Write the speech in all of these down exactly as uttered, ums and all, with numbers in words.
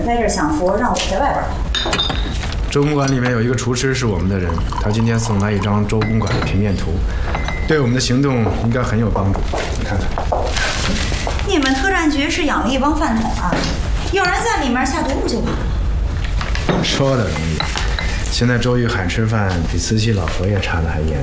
在这儿享福，让我在外边跑。 周公馆里面有一个厨师是我们的人，他今天送来一张周公馆的平面图，对我们的行动应该很有帮助。你看看。 你们特战局是养了一帮饭桶啊，有人在里面下毒不就完了？ 说的容易，现在周玉海吃饭比慈禧老佛爷查的还严。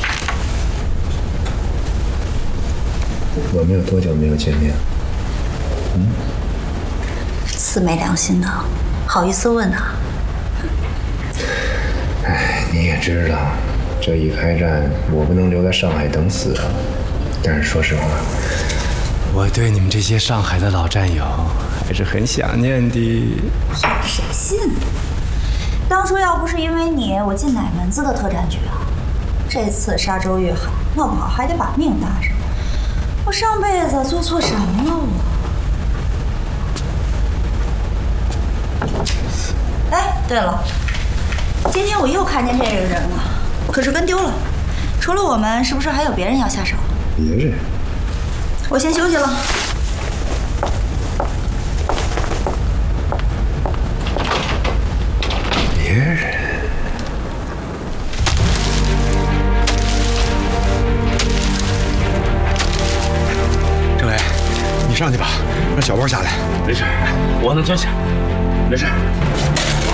我们有多久没有见面？嗯， 死没良心的，好意思问啊？ 哎，你也知道，这一开战，我不能留在上海等死啊。但是说实话，我对你们这些上海的老战友还是很想念的。 谁信呢？当初要不是因为你，我进哪门子的特战局啊？这次杀周玉海，闹不好还得把命搭上。我上辈子做错什么了我？哎，对了，今天我又看见这个人了，可是跟丢了。除了我们，是不是还有别人要下手？ 别人？ 我先休息了。 别人？ 政委，你上去吧，让小包下来。 没事，我能蹲下，没事。